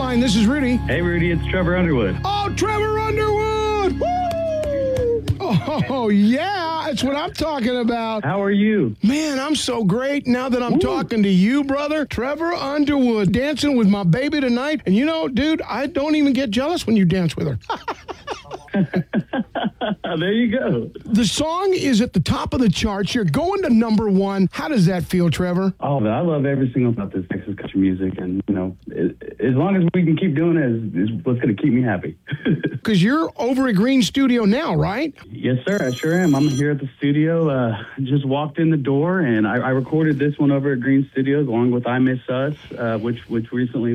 line. This is Rudy. Hey, Rudy, it's Trevor Underwood. Oh, Trevor Underwood! Woo! Oh, yeah, that's what I'm talking about. How are you? Man, I'm so great now that I'm talking to you, brother. Trevor Underwood, dancing with my baby tonight. And you know, dude, I don't even get jealous when you dance with her. There you go. The song is at the top of the charts. You're going to number one. How does that feel, Trevor? Oh, man, I love every single about this Texas country music. And, you know, as long as we can keep doing it, is what's going to keep me happy. Because you're over at Green Studio now, right? Yes, sir. I sure am. I'm here at the studio. Just walked in the door, and I recorded this one over at Green Studios along with I Miss Us, which recently